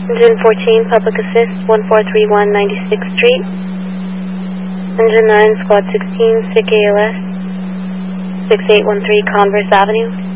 Engine 14, Public Assist, 1431 96th Street. Engine 9, Squad 16, SIC ALS, 6813 Converse Avenue.